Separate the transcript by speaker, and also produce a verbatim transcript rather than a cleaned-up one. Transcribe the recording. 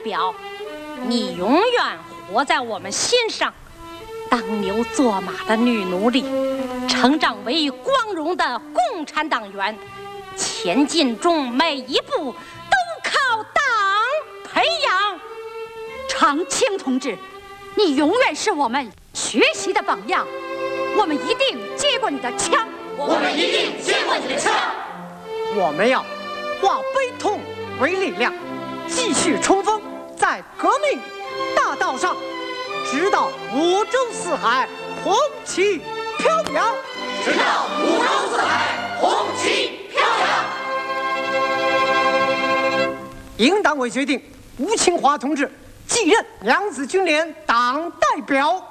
Speaker 1: 表，你永远活在我们心上。当牛做马的女奴隶，成长为光荣的共产党员，前进中每一步都靠党培养。
Speaker 2: 长青同志，你永远是我们学习的榜样，我们一定接过你的枪，
Speaker 3: 我们一定接过你的枪。
Speaker 4: 我们要化悲痛为力量，继续冲锋在革命大道上，直到五洲四海红旗飘扬，
Speaker 3: 直到五洲四海红旗飘扬。
Speaker 4: 应党委决定，吴清华同志继任扬子军联党代表。